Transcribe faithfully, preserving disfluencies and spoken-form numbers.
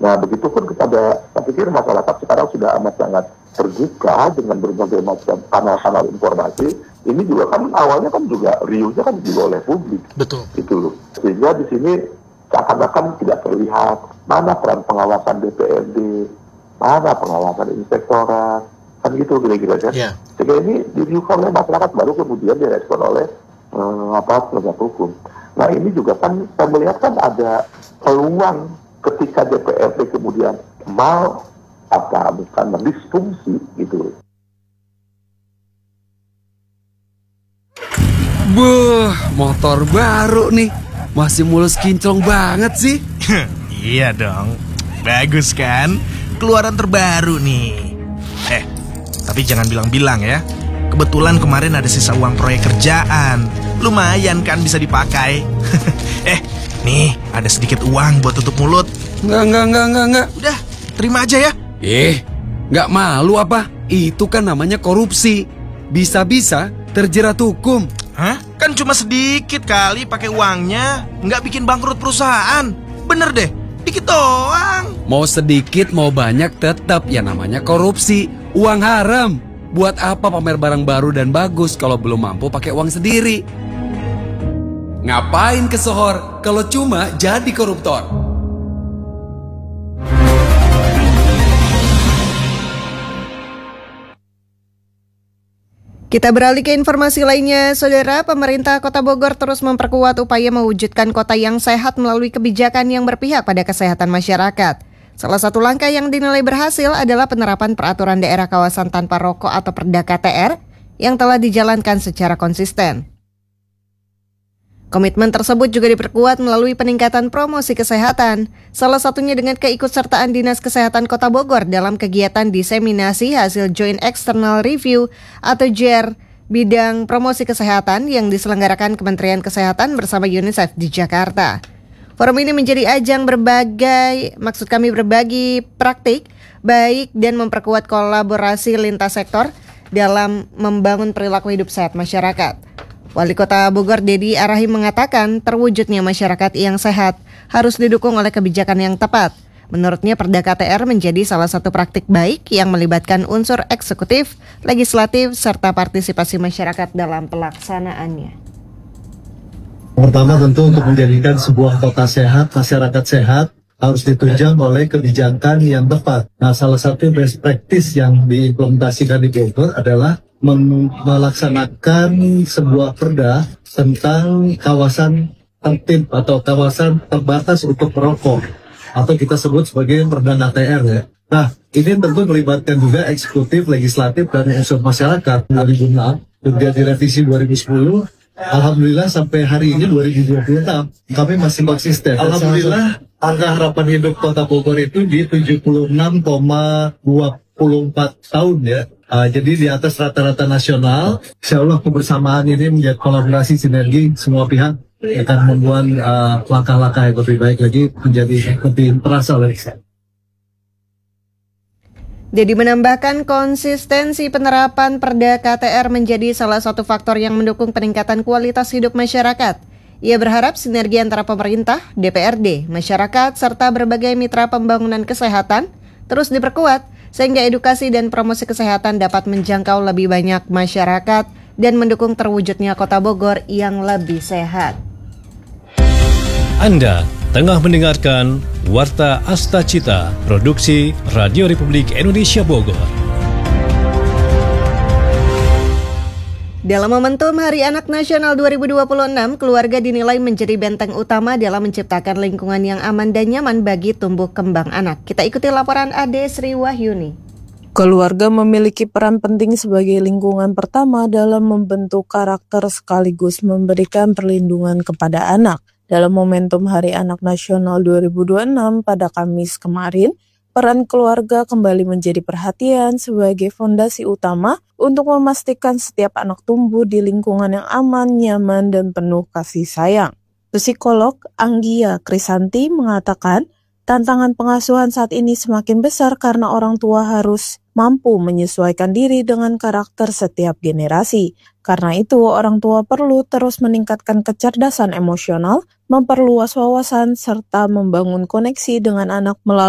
Nah, begitu pun kepada, saya pikir masyarakat sekarang sudah amat sangat terbuka dengan berbagai macam kanal-kanal informasi. Ini juga kan awalnya kan juga riuhnya kan juga oleh publik. Betul. Itu loh. Sehingga di sini seakan-akan tidak terlihat mana peran pengawasan D P R D, mana pengawasan inspektorat, kan gitu kira-kira kan. Yeah. Sehingga ini diriuhkan oleh masyarakat, baru kemudian direspon oleh eh, apa penegak hukum. Nah ini juga kan saya melihat kan ada peluang ketika D P R D kemudian mau apa bukan mendisfungsi gitu. Buh, motor baru nih. Masih mulus kinclong banget sih. Iya dong. Bagus kan? Keluaran terbaru nih. Eh, tapi jangan bilang-bilang ya. Kebetulan kemarin ada sisa uang proyek kerjaan. Lumayan kan bisa dipakai. Eh, nih ada sedikit uang buat tutup mulut. Enggak, enggak, enggak, enggak, enggak. Udah, terima aja ya. Eh, enggak malu apa? Itu kan namanya korupsi. Bisa-bisa terjerat hukum. Hah? Kan cuma sedikit kali pakai uangnya. Nggak bikin bangkrut perusahaan. Bener deh, dikit doang. Mau sedikit mau banyak tetap ya namanya korupsi. Uang haram. Buat apa pamer barang baru dan bagus kalau belum mampu pakai uang sendiri? Ngapain kesohor kalau cuma jadi koruptor? Kita beralih ke informasi lainnya, Saudara. Pemerintah Kota Bogor terus memperkuat upaya mewujudkan kota yang sehat melalui kebijakan yang berpihak pada kesehatan masyarakat. Salah satu langkah yang dinilai berhasil adalah penerapan peraturan daerah kawasan tanpa rokok atau Perda K T R yang telah dijalankan secara konsisten. Komitmen tersebut juga diperkuat melalui peningkatan promosi kesehatan, salah satunya dengan keikutsertaan Dinas Kesehatan Kota Bogor dalam kegiatan diseminasi hasil Joint External Review atau J E R bidang promosi kesehatan yang diselenggarakan Kementerian Kesehatan bersama UNICEF di Jakarta. Forum ini menjadi ajang berbagai, maksud kami berbagi praktik, baik dan memperkuat kolaborasi lintas sektor dalam membangun perilaku hidup sehat masyarakat. Wali Kota Bogor Dedi Arahim mengatakan terwujudnya masyarakat yang sehat harus didukung oleh kebijakan yang tepat. Menurutnya Perda K T R menjadi salah satu praktik baik yang melibatkan unsur eksekutif, legislatif, serta partisipasi masyarakat dalam pelaksanaannya. Pertama tentu untuk menjadikan sebuah kota sehat, masyarakat sehat, harus ditunjang oleh kebijakan yang tepat. Nah, salah satu best practice yang diimplementasikan di Bogor adalah melaksanakan sebuah perda tentang kawasan tertib atau kawasan terbatas untuk perokok atau kita sebut sebagai perda K T R ya. Nah, ini tentu melibatkan juga eksekutif, legislatif, dan unsur masyarakat. dua ribu enam, kemudian direvisi dua ribu sepuluh. Alhamdulillah sampai hari ini dua ribu dua puluh enam kami masih konsisten. Alhamdulillah angka harapan hidup Kota Bogor itu di tujuh puluh enam koma dua puluh empat tahun ya. Uh, jadi di atas rata-rata nasional. Insya Allah kebersamaan ini menjadi kolaborasi sinergi semua pihak akan membuat uh, langkah-langkah yang lebih baik lagi menjadi lebih terasa oleh saya. Dedi menambahkan konsistensi penerapan Perda K T R menjadi salah satu faktor yang mendukung peningkatan kualitas hidup masyarakat. Ia berharap sinergi antara pemerintah, D P R D, masyarakat, serta berbagai mitra pembangunan kesehatan terus diperkuat sehingga edukasi dan promosi kesehatan dapat menjangkau lebih banyak masyarakat dan mendukung terwujudnya Kota Bogor yang lebih sehat. Anda tengah mendengarkan Warta Asta Cita, produksi Radio Republik Indonesia Bogor. Dalam momentum Hari Anak Nasional dua ribu dua puluh enam, keluarga dinilai menjadi benteng utama dalam menciptakan lingkungan yang aman dan nyaman bagi tumbuh kembang anak. Kita ikuti laporan Ade Sri Wahyuni. Keluarga memiliki peran penting sebagai lingkungan pertama dalam membentuk karakter sekaligus memberikan perlindungan kepada anak. Dalam momentum Hari Anak Nasional dua ribu dua puluh enam pada Kamis kemarin, peran keluarga kembali menjadi perhatian sebagai fondasi utama untuk memastikan setiap anak tumbuh di lingkungan yang aman, nyaman, dan penuh kasih sayang. Psikolog Anggia Krisanti mengatakan, tantangan pengasuhan saat ini semakin besar karena orang tua harus mampu menyesuaikan diri dengan karakter setiap generasi. Karena itu, orang tua perlu terus meningkatkan kecerdasan emosional, memperluas wawasan, serta membangun koneksi dengan anak melalui